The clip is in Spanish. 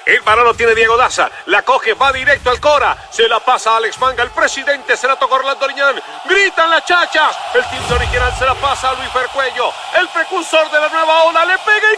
El balón lo tiene Diego Daza. La coge, va directo al Cora. Se la pasa a Alex Manga. El presidente se la toca Orlando Liñán. Gritan las chachas. El timbre original se la pasa a Luis Fercuello. El precursor de la nueva ola. Le pega y